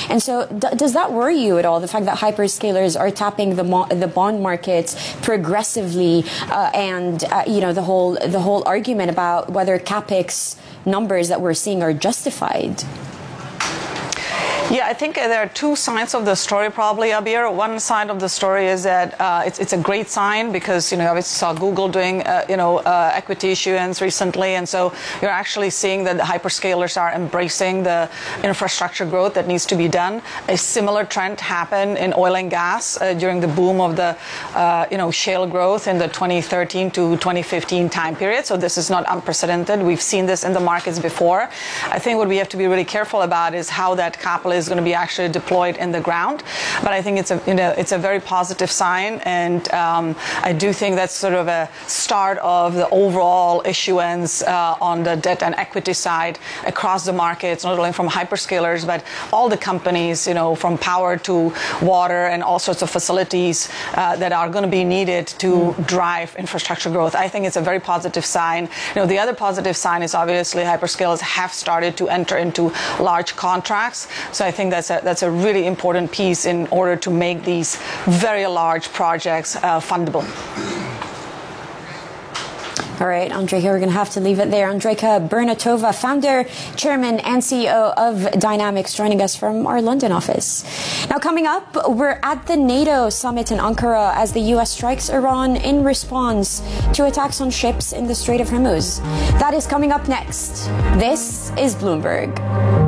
And so does that worry you at all, the fact that hyperscalers are tapping the bond markets progressively and the whole argument about whether CapEx numbers that we're seeing are justified? Yeah, I think there are two sides of the story probably, Abir. One side of the story is that it's a great sign because, we saw Google doing, equity issuance recently. And so you're actually seeing that the hyperscalers are embracing the infrastructure growth that needs to be done. A similar trend happened in oil and gas during the boom of the, shale growth in the 2013 to 2015 time period. So this is not unprecedented. We've seen this in the markets before. I think what we have to be really careful about is how that capital is going to be actually deployed in the ground. But I think it's a very positive sign, and I do think that's sort of a start of the overall issuance on the debt and equity side across the markets, not only from hyperscalers, but all the companies, from power to water and all sorts of facilities that are going to be needed to drive infrastructure growth. I think it's a very positive sign. The other positive sign is obviously hyperscalers have started to enter into large contracts. So I think that's a really important piece in order to make these very large projects fundable. All right, Andreyka, we're going to have to leave it there. Andreyka Burnatova, founder, chairman, and CEO of Dynamics, joining us from our London office. Now, coming up, we're at the NATO summit in Ankara as the U.S. strikes Iran in response to attacks on ships in the Strait of Hormuz. That is coming up next. This is Bloomberg.